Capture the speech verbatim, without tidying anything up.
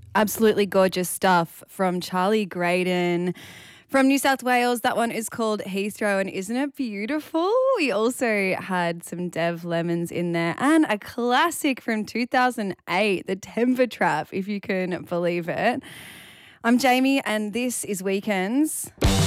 Absolutely gorgeous stuff from Charlie Graydon from New South Wales. That one is called Heathrow, and isn't it beautiful? We also had some Dev Lemons in there and a classic from two thousand eight, The Temper Trap, if you can believe it. I'm Jamie, and this is Weekends.